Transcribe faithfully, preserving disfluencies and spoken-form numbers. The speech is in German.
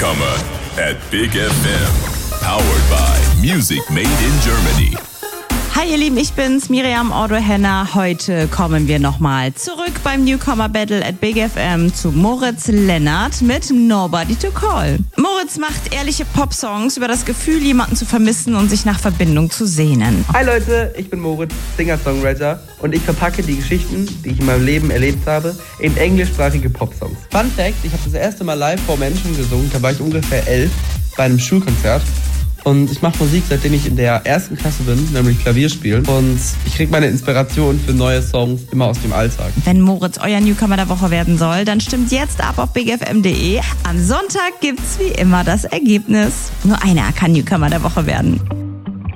Newcomer at Big F M. Powered by Music Made in Germany. Hi ihr Lieben, ich bin's, Miriam Ordo-Henner. Heute kommen wir nochmal zurück beim Newcomer Battle at Big F M zu Moritz Lennart mit Nobody to Call. Moritz macht ehrliche Popsongs über das Gefühl, jemanden zu vermissen und sich nach Verbindung zu sehnen. Hi Leute, ich bin Moritz, Singer-Songwriter und ich verpacke die Geschichten, die ich in meinem Leben erlebt habe, in englischsprachige Popsongs. Fun Fact, ich habe das erste Mal live vor Menschen gesungen, da war ich ungefähr elf, bei einem Schulkonzert. Und ich mache Musik, seitdem ich in der ersten Klasse bin, nämlich Klavier spielen. Und ich kriege meine Inspiration für neue Songs immer aus dem Alltag. Wenn Moritz euer Newcomer der Woche werden soll, dann stimmt jetzt ab auf big f m punkt d e. Am Sonntag gibt's wie immer das Ergebnis. Nur einer kann Newcomer der Woche werden.